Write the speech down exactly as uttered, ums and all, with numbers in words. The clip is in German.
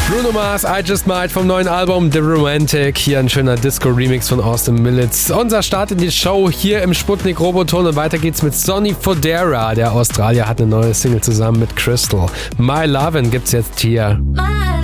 Bruno Mars, I Just Might vom neuen Album The Romantic. Hier ein schöner Disco-Remix von Austin Millits. Unser Start in die Show hier im Sputnik Roboton und weiter geht's mit Sonny Fodera. Der Australier hat eine neue Single zusammen mit Crystal. My Lovin' gibt's jetzt hier.